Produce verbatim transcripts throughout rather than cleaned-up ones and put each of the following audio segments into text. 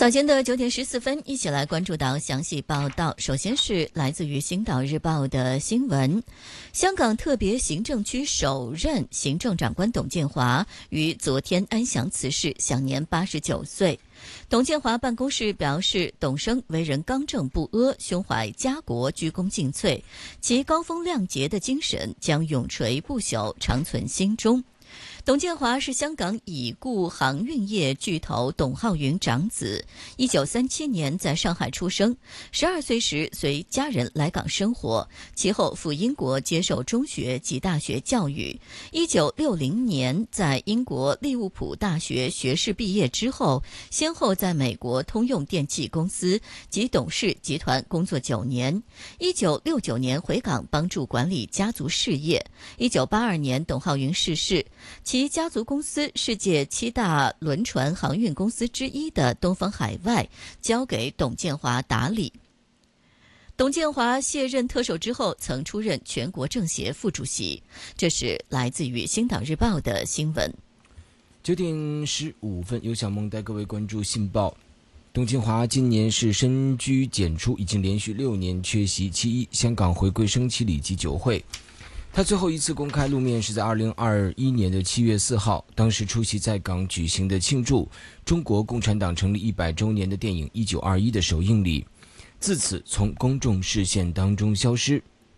早间的九点十四分，一起来关注到详细报道。首先是来自于《星岛日报》的新闻：香港特别行政区首任行政长官董建华于昨天安详辞世，享年八十九岁。董建华办公室表示，董生为人刚正不阿，胸怀家国，鞠躬尽瘁，其高风亮节的精神将永垂不朽，长存心中。董建华是香港已故航运业巨头董浩云长子，一九三七年在上海出生，十二岁时随家人来港生活，其后赴英国接受中学及大学教育。一九六零年在英国利物浦大学学士毕业之后，先后在美国通用电气公司及董事集团工作九年。一九六九年回港帮助管理家族事业。一九八二年董浩云逝世，其家族公司世界七大轮船航运公司之一的东方海外交给董建华打理。董建华卸任特首之后，曾出任全国政协副主席。这是来自于《星岛日报》的新闻。 九点十五分，由小梦带各位关注信报。董建华今年是深居简出，已经连续六年缺席七一香港回归升旗礼祭酒会。他最后一次公开露面是在二零二一年的七月四号，当时出席在港举行的庆祝中国共产党成立一百周年的电影《一九二一》的首映礼，自此从公众视线当中消失。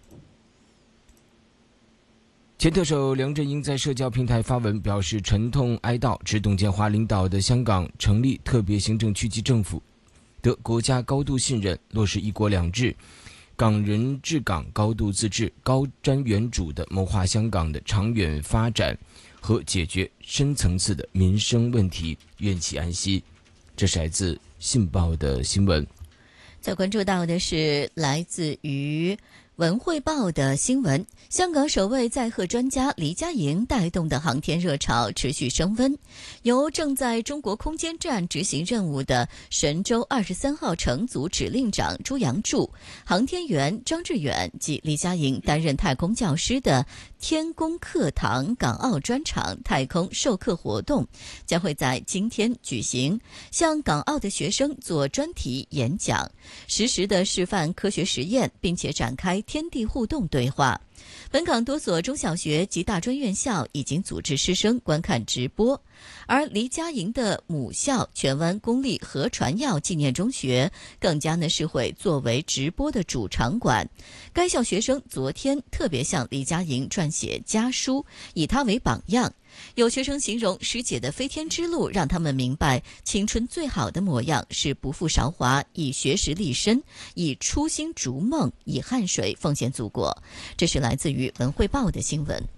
前特首梁振英在社交平台发文表示沉痛哀悼，指董建华领导的香港成立特别行政区级政府，得国家高度信任，落实一国两制，港人治港高度自治，高瞻远瞩地谋划香港的长远发展和解决深层次的民生问题，愿其安息。这是来自信报的新闻。 再关注到的是来自于文汇报的新闻，香港首位载荷专家黎佳莹带动的航天热潮持续升温。由正在中国空间站执行任务的神舟二十三号乘组指令长朱杨柱、航天员张志远及黎佳莹担任太空教师的天宫课堂港澳专场太空授课活动将会在今天举行，向港澳的学生做专题演讲，实时的示范科学实验，并且展开天地互动对话。本港多所中小学及大专院校已经组织师生观看直播，而黎佳莹的母校荃湾公立何传耀纪念中学更加呢是会作为直播的主场馆。该校学生昨天特别向黎佳莹撰写家书，以她为榜样。有学生形容师姐的飞天之路让他们明白，青春最好的模样是不负韶华，以学识立身，以初心逐梦，以汗水奉献祖国。这是来自于文汇报的新闻。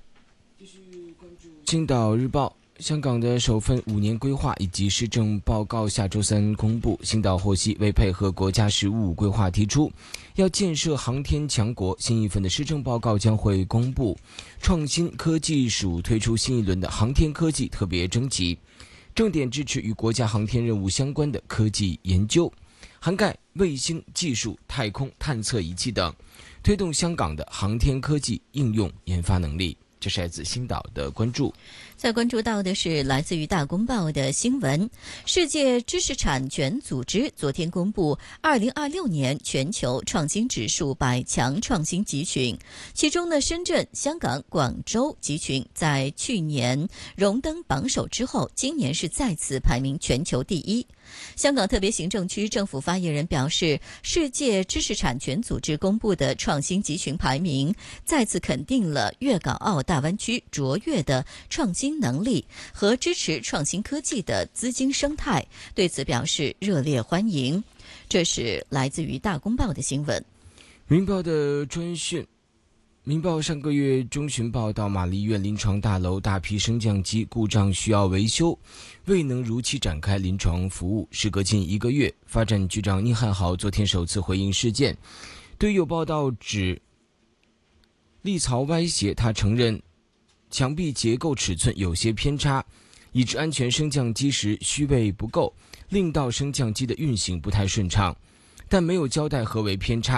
青岛日报，香港的首份五年规划以及施政报告下周三公布。星岛获悉，为配合国家“十五五”规划提出要建设航天强国，新一份的施政报告将会公布。创新科技署推出新一轮的航天科技特别征集，重点支持与国家航天任务相关的科技研究，涵盖卫星技术、太空探测仪器等，推动香港的航天科技应用研发能力。这是来自星岛的关注。 再关注到的是来自于大公报的新闻，世界知识产权组织昨天公布二零二六年全球创新指数百强创新集群，其中呢，深圳、香港、广州集群在去年荣登榜首之后，今年是再次排名全球第一。香港特别行政区政府发言人表示，世界知识产权组织公布的创新集群排名再次肯定了粤港澳大湾区卓越的创新能力和支持创新科技的资金生态，对此表示热烈欢迎。这是来自于大公报的新闻。 明报的专讯，明报上个月中旬报道，玛丽医院临床大楼大批升降机故障需要维修，未能如期展开临床服务。时隔近一个月，发展局长宁汉豪昨天首次回应事件，对有报道指立槽歪斜，他承认墙壁结构尺寸有些偏差，以致安全升降机时虚位不够，令到升降机的运行不太顺畅，但没有交代何为偏差。